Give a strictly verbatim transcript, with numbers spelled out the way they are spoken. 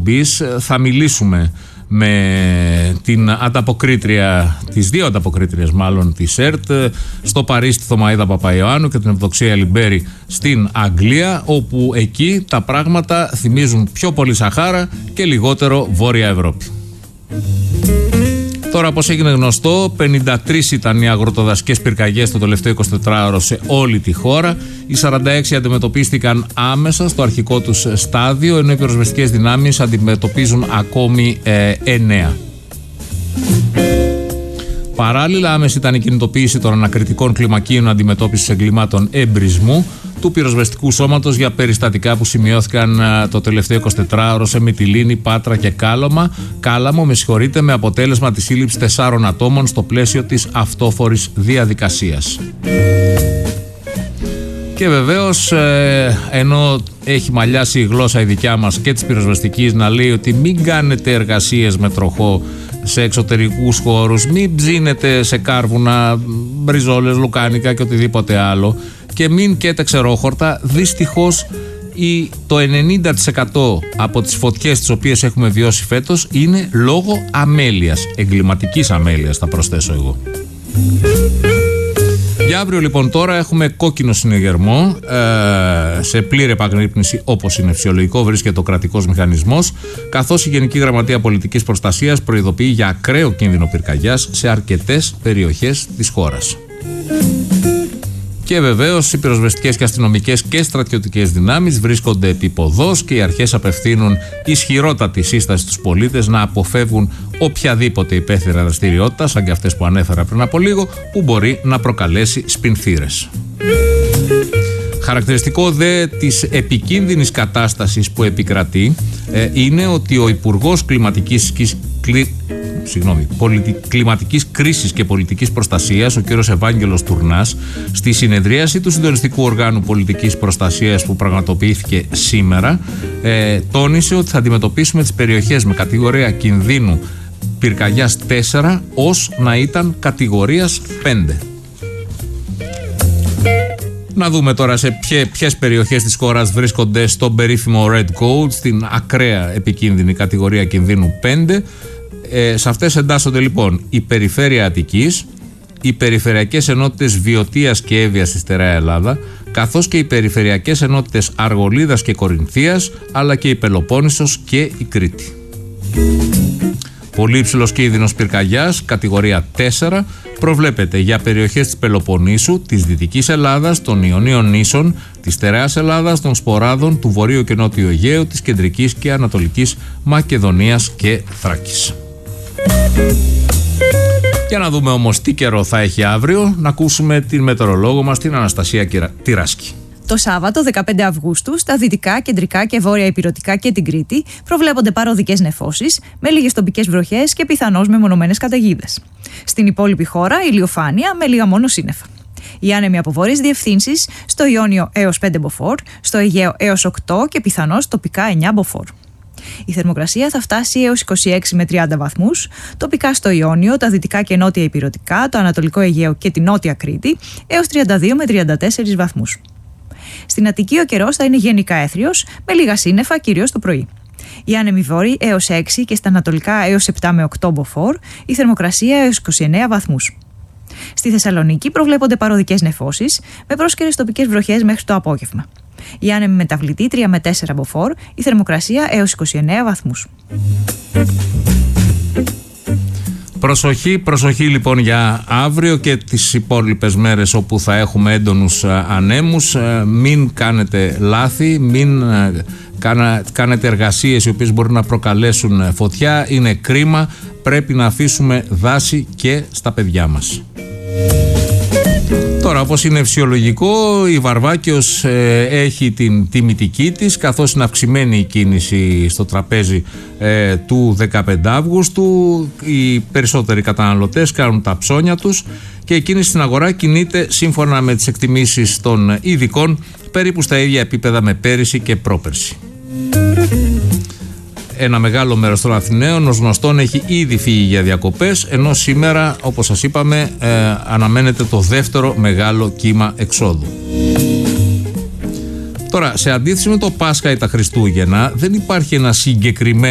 εκπομπής θα μιλήσουμε με την ανταποκρίτρια, τις δύο ανταποκρίτριες μάλλον της ΕΡΤ στο Παρίσι, τη Θωμαΐδα Παπαϊωάννου, και την Ευδοξία Λιμπέρη στην Αγγλία, όπου εκεί τα πράγματα θυμίζουν πιο πολύ Σαχάρα και λιγότερο Βόρεια Ευρώπη. Τώρα, όπως έγινε γνωστό, πενήντα τρεις ήταν οι αγροτοδασικές πυρκαγιές το τελευταίο εικοσιτετράωρο σε όλη τη χώρα. Οι σαράντα έξι αντιμετωπίστηκαν άμεσα στο αρχικό τους στάδιο, ενώ οι πυροσβεστικές δυνάμεις αντιμετωπίζουν ακόμη ε, εννέα. Παράλληλα, άμεση ήταν η κινητοποίηση των ανακριτικών κλιμακίων αντιμετώπισης εγκλημάτων εμπρισμού του πυροσβεστικού σώματος για περιστατικά που σημειώθηκαν το τελευταίο εικοσιτετράωρο σε Μυτιλήνη, Πάτρα και Κάλαμα. Κάλαμο, με συγχωρείτε, με αποτέλεσμα τη σύλληψη τεσσάρων ατόμων στο πλαίσιο της αυτόφορης διαδικασίας. Και βεβαίως, ε, ενώ έχει μαλλιάσει η γλώσσα η δικιά μας και της πυροσβεστικής να λέει ότι μην κάνετε εργασίες με τροχό σε εξωτερικούς χώρους, μην ψήνετε σε κάρβουνα, μπριζόλες, λουκάνικα και οτιδήποτε άλλο, και μην καίτε ξερόχορτα, δυστυχώς η, το ενενήντα τοις εκατό από τις φωτιές τις οποίες έχουμε βιώσει φέτος είναι λόγω αμέλειας, εγκληματικής αμέλειας θα προσθέσω εγώ. Για αύριο λοιπόν τώρα έχουμε κόκκινο συνεγερμό, ε, σε πλήρη επαγρύπνηση όπως είναι φυσιολογικό βρίσκεται ο κρατικός μηχανισμός, καθώς η Γενική Γραμματεία Πολιτικής Προστασίας προειδοποιεί για ακραίο κίνδυνο πυρκαγιάς σε αρκετές περιοχές της χώρας. Και βεβαίως οι πυροσβεστικές και αστυνομικές και στρατιωτικές δυνάμεις βρίσκονται επί ποδός και οι αρχές απευθύνουν ισχυρότατη σύσταση στους πολίτες να αποφεύγουν οποιαδήποτε υπαίθρια δραστηριότητα, σαν και αυτές που ανέφερα πριν από λίγο, που μπορεί να προκαλέσει σπινθήρες. Χαρακτηριστικό δε της επικίνδυνης κατάστασης που επικρατεί ε, είναι ότι ο Υπουργός Κλιματικής κλι, Συγγνώμη, πολιτι... κλιματικής κρίσης και πολιτικής προστασίας, ο κ. Ευάγγελος Τουρνάς, στη συνεδρίαση του Συντονιστικού Οργάνου Πολιτικής Προστασίας που πραγματοποιήθηκε σήμερα, ε, τόνισε ότι θα αντιμετωπίσουμε τις περιοχές με κατηγορία κινδύνου πυρκαγιάς τέσσερα ως να ήταν κατηγορίας πέντε. Να δούμε τώρα σε ποιες περιοχές της χώρας βρίσκονται στον περίφημο Red Code, στην ακραία επικίνδυνη κατηγορία κινδύνου πέντε. Ε, σε αυτές εντάσσονται λοιπόν η περιφέρεια Αττικής, οι περιφερειακές ενότητες Βιωτίας και Εύβοιας στη Στερεά Ελλάδα, καθώς και οι περιφερειακές ενότητες Αργολίδας και Κορινθίας, αλλά και η Πελοπόννησος και η Κρήτη. Πολύ υψηλός κίνδυνος πυρκαγιάς, κατηγορία τέσσερα, προβλέπεται για περιοχές της Πελοποννήσου, της Δυτικής Ελλάδας, των Ιωνίων νήσων, της Στερεάς Ελλάδας, των Σποράδων, του Βορείου και Νότιου Αιγαίου, της Κεντρικής και Ανατολικής Μακεδονίας και Θράκης. Για να δούμε όμως τι καιρό θα έχει αύριο, να ακούσουμε την μετεωρολόγο μας, την Αναστασία Τυράσκη. Το Σάββατο, δεκαπέντε Αυγούστου, στα δυτικά, κεντρικά και βόρεια ηπειρωτικά και την Κρήτη προβλέπονται παροδικές νεφώσεις με λίγες τοπικές βροχές και πιθανώς μεμονωμένες καταιγίδες. Στην υπόλοιπη χώρα, ηλιοφάνεια με λίγα μόνο σύννεφα. Οι άνεμοι από βόρειες διευθύνσεις στο Ιόνιο έως πέντε μποφόρ, στο Αιγαίο έως οκτώ και πιθανώς τοπικά εννιά μποφόρ. Η θερμοκρασία θα φτάσει έως είκοσι έξι με τριάντα βαθμούς, τοπικά στο Ιόνιο, τα δυτικά και νότια ηπειρωτικά, το Ανατολικό Αιγαίο και την Νότια Κρήτη έως τριάντα δύο με τριάντα τέσσερα βαθμούς. Στην Αττική ο καιρός θα είναι γενικά έθριος, με λίγα σύννεφα κυρίως το πρωί. Οι άνεμοι βόρειοι έως έξι και στα ανατολικά έως επτά με οκτώ μποφόρ, η θερμοκρασία έως είκοσι εννέα βαθμούς. Στη Θεσσαλονίκη προβλέπονται παροδικές νεφώσεις, με πρόσκαιρες τοπικές βροχές μέχρι το απόγευμα. Οι άνεμοι μεταβλητοί τρία με τέσσερα μποφόρ, η θερμοκρασία έως είκοσι εννέα βαθμούς. Προσοχή, προσοχή λοιπόν για αύριο και τις υπόλοιπες μέρες όπου θα έχουμε έντονους ανέμους. Μην κάνετε λάθη, μην κάνετε εργασίες οι οποίες μπορεί να προκαλέσουν φωτιά. Είναι κρίμα, πρέπει να αφήσουμε δάση και στα παιδιά μας. Τώρα, όπως είναι φυσιολογικό, η Βαρβάκιος ε, έχει την τιμητική της, καθώς είναι αυξημένη η κίνηση στο τραπέζι ε, του δεκαπέντε Αυγούστου. Οι περισσότεροι καταναλωτές κάνουν τα ψώνια τους και η κίνηση στην αγορά κινείται σύμφωνα με τις εκτιμήσεις των ειδικών περίπου στα ίδια επίπεδα με πέρυσι και πρόπερσι. Ένα μεγάλο μέρος των Αθηναίων ως γνωστόν έχει ήδη φύγει για διακοπές, ενώ σήμερα, όπως σας είπαμε, ε, αναμένεται το δεύτερο μεγάλο κύμα εξόδου. Τώρα, σε αντίθεση με το Πάσχα ή τα Χριστούγεννα, δεν υπάρχει ένα συγκεκριμένο